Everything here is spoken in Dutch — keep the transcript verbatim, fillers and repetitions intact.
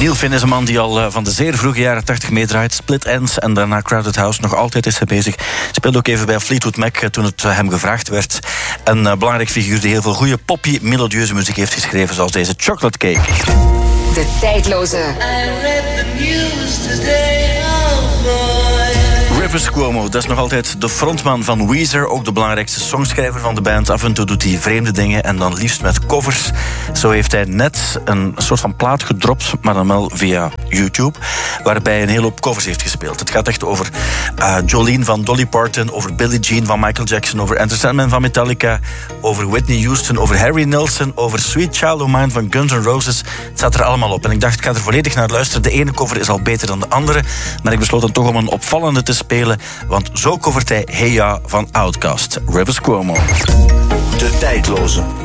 Neil Finn is een man die al uh, van de zeer vroege jaren tachtig meedraait. Split Enz en daarna Crowded House. Nog altijd is hij bezig. Speelde ook even bij Fleetwood Mac uh, toen het uh, hem gevraagd werd. Een uh, belangrijk figuur die heel veel goede poppy, melodieuze muziek heeft geschreven, zoals deze Chocolate Cake. De tijdloze. I read the news today, oh boy. Rivers Cuomo, dat is nog altijd de frontman van Weezer, ook de belangrijkste songschrijver van de band. Af en toe doet hij vreemde dingen en dan liefst met covers. Zo heeft hij net een soort van plaat gedropt, maar dan wel via YouTube, waarbij hij een hele hoop covers heeft gespeeld. Het gaat echt over uh, Jolene van Dolly Parton, over Billie Jean van Michael Jackson, over Enter Sandman van Metallica, over Whitney Houston, over Harry Nilsson, over Sweet Child O' Mine van Guns N' Roses. Het staat er allemaal op en ik dacht, ik ga er volledig naar luisteren. De ene cover is al beter dan de andere, maar ik besloot dan toch om een opvallende te spelen, want zo covert hij Hey Ya van Outkast. Rivers Cuomo. De tijdloze.